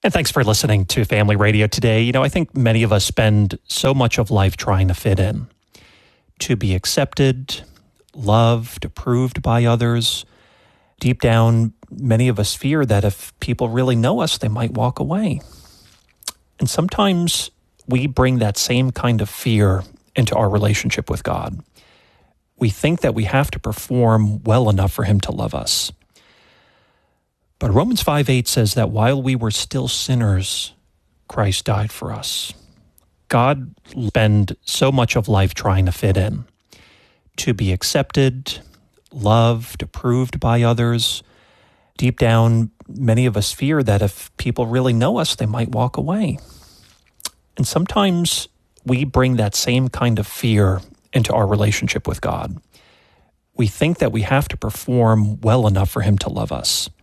And thanks for listening to Family Radio today. I think many of us spend so much of life trying to fit in, to be accepted, loved, approved by others. Deep down, many of us fear that if people really know us, they might walk away. And sometimes we bring that same kind of fear into our relationship with God. We think that we have to perform well enough for Him to love us. But Romans 5:8 says that while we were still sinners, Christ died for us. God spends so much of life trying to fit in, to be accepted, loved, approved by others. Deep down, many of us fear that if people really know us, they might walk away. And sometimes we bring that same kind of fear into our relationship with God. We think that we have to perform well enough for Him to love us.